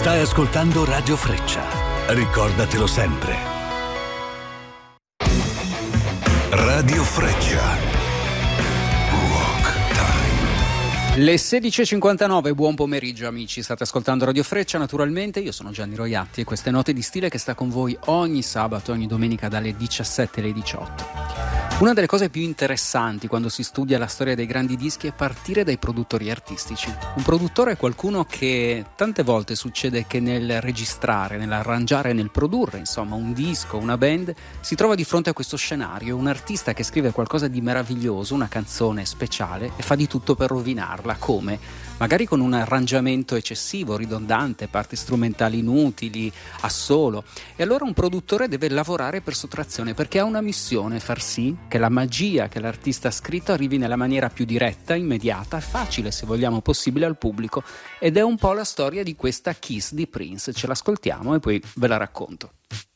Stai ascoltando Radio Freccia. Ricordatelo sempre. Radio Freccia. Le 16.59, buon pomeriggio amici, state ascoltando Radio Freccia naturalmente, io sono Gianni Roiatti e queste Note di Stile che sta con voi ogni sabato, ogni domenica dalle 17 alle 18. Una delle cose più interessanti quando si studia la storia dei grandi dischi è partire dai produttori artistici. Un produttore è qualcuno che tante volte succede che nel registrare, nell'arrangiare, nel produrre, insomma, un disco, una band, si trova di fronte a questo scenario, un artista che scrive qualcosa di meraviglioso, una canzone speciale e fa di tutto per rovinarla. Come? Magari con un arrangiamento eccessivo, ridondante, parti strumentali inutili, assolo. E allora un produttore deve lavorare per sottrazione perché ha una missione: far sì che la magia che l'artista ha scritto arrivi nella maniera più diretta, immediata, facile se vogliamo possibile al pubblico. Ed è un po' la storia di questa Kiss di Prince. Ce l'ascoltiamo e poi ve la racconto.